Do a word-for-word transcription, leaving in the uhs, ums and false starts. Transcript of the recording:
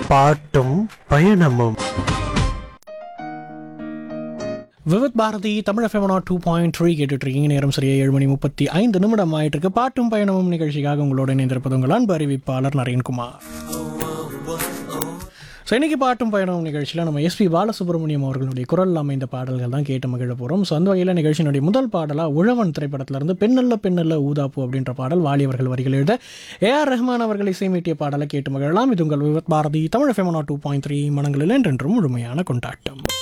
பாட்டும் பயணமும். Vividh Bharathi Tamil FM two point three கேட்டுட்டு இருக்கீங்க. நேரம் சரியா ஏழு மணி முப்பத்தி ஐந்து நிமிடம் ஆயிட்டு இருக்கு. பாட்டும் பயணமும் நிகழ்ச்சிக்காக உங்களோட இணைந்திருப்பது உங்கள் அன்பு அறிவிப்பாளர் நரேன்குமார். ஸோ இன்றைக்கி பாட்டும் பயணம் நிகழ்ச்சியில் நம்ம எஸ்பி பாலசுப்ரமணியம் அவர்களுடைய குரல் அமைந்த பாடல்கள் தான் கேட்டு மகிழ போகிறோம். ஸோ அந்த வகையில் நிகழ்ச்சியினுடைய முதல் பாடலாக உழவன் திரைப்படத்திலிருந்து பெண்ணல்ல பெண்ணல்ல ஊதாப்பு அப்படின்ற பாடல் வாலி அவர்கள் வரிகள் எழுத ஏஆர் ரஹ்மான் அவர்கள் இசைமீட்டிய பாடலை கேட்டு மகிழலாம். இது உங்கள் Vividh Bharathi Tamil FM two point three மனங்களில் என்றென்றும் முழுமையான கொண்டாட்டம்.